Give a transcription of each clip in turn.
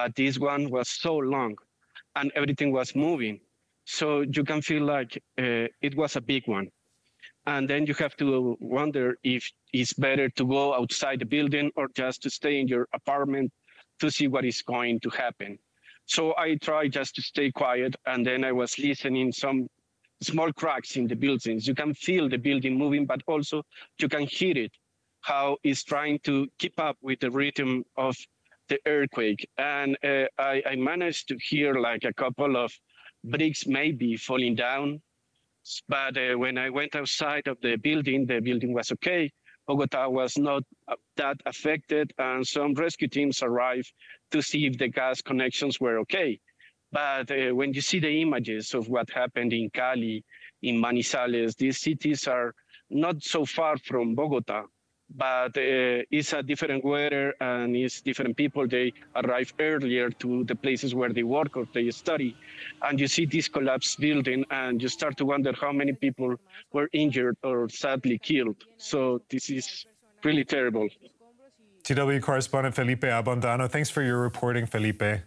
but this one was so long and everything was moving. So you can feel like it was a big one. And then you have to wonder if it's better to go outside the building or just to stay in your apartment to see what is going to happen. So I tried just to stay quiet, and then I was listening some small cracks in the buildings. You can feel the building moving, but also you can hear it, how it's trying to keep up with the rhythm of the earthquake. And I managed to hear like a couple of bricks maybe falling down. But when I went outside of the building was okay. Bogota was not that affected, and some rescue teams arrived to see if the gas connections were okay. But when you see the images of what happened in Cali, in Manizales, these cities are not so far from Bogota, but it's a different weather and it's different people. They arrive earlier to the places where they work or they study. And you see this collapsed building and you start to wonder how many people were injured or sadly killed. So this is really terrible. TW correspondent Felipe Abondano, thanks for your reporting, Felipe.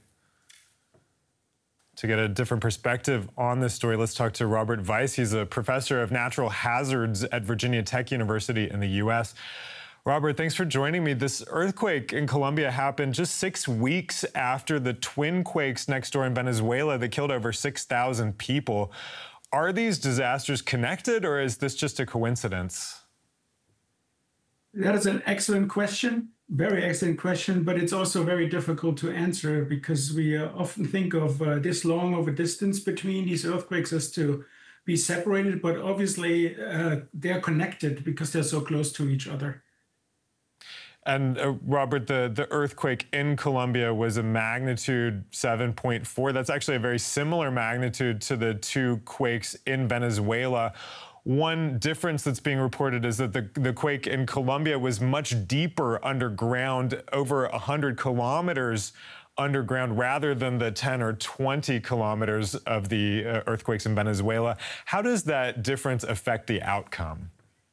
To get a different perspective on this story, let's talk to Robert Weiss. He's a professor of natural hazards at Virginia Tech University in the U.S. Robert, thanks for joining me. This earthquake in Colombia happened just 6 weeks after the twin quakes next door in Venezuela that killed over 6,000 people. Are these disasters connected, or is this just a coincidence? That is an excellent question. Very excellent question, but it's also very difficult to answer because we often think of this long of a distance between these earthquakes as to be separated, but obviously they're connected because they're so close to each other. And Robert, the earthquake in Colombia was a magnitude 7.4. That's actually a very similar magnitude to the two quakes in Venezuela. One difference that's being reported is that the quake in Colombia was much deeper underground, over 100 kilometers underground, rather than the 10 or 20 kilometers of the earthquakes in Venezuela. How does that difference affect the outcome?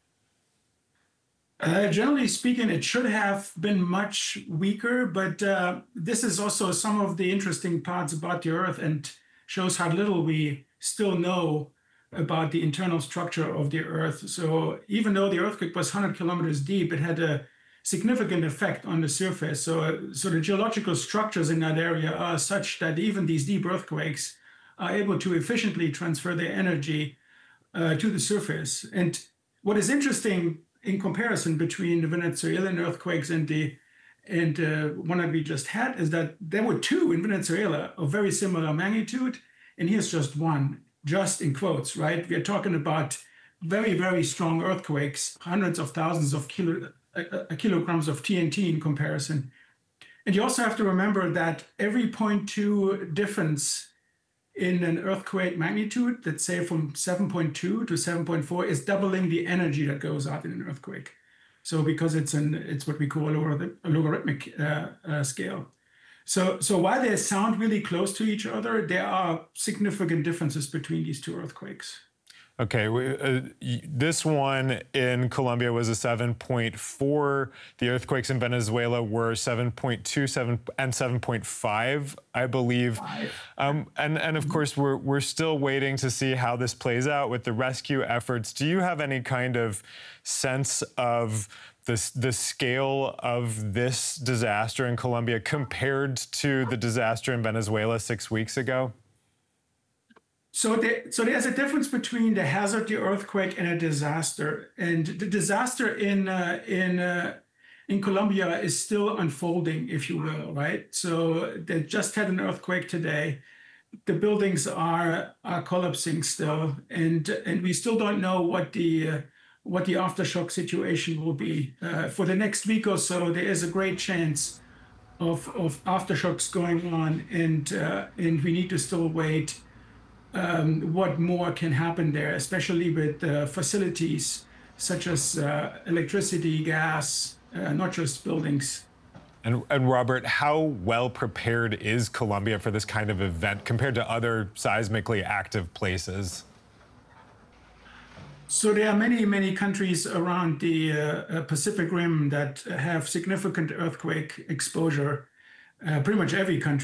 Generally speaking, it should have been much weaker, but this is also some of the interesting parts about the Earth and shows how little we still know about the internal structure of the Earth. So even though the earthquake was 100 kilometers deep, it had a significant effect on the surface. So the geological structures in that area are such that even these deep earthquakes are able to efficiently transfer their energy to the surface. And what is interesting in comparison between the Venezuelan earthquakes and the one that we just had is that there were two in Venezuela of very similar magnitude, and here's just one. Just in quotes, right? We are talking about very, very strong earthquakes, hundreds of thousands of kilograms of TNT in comparison. And you also have to remember that every 0.2 difference in an earthquake magnitude, let's say from 7.2 to 7.4, is doubling the energy that goes out in an earthquake. So because it's what we call a logarithmic scale. So while they sound really close to each other, there are significant differences between these two earthquakes. Okay, this one in Colombia was a 7.4. The earthquakes in Venezuela were 7.2, 7, and 7.5, I believe. And of course, we're still waiting to see how this plays out with the rescue efforts. Do you have any kind of sense of the scale of this disaster in Colombia compared to the disaster in Venezuela 6 weeks ago? So there's a difference between the hazard, the earthquake, and a disaster. And the disaster in Colombia is still unfolding, if you will, right? So they just had an earthquake today. The buildings are collapsing still, and we still don't know what the aftershock situation will be. For the next week or so, there is a great chance of aftershocks going on, and we need to still wait what more can happen there, especially with facilities such as electricity, gas, not just buildings. And Robert, how well prepared is Colombia for this kind of event compared to other seismically active places? So there are many, many countries around the Pacific Rim that have significant earthquake exposure. Pretty much every country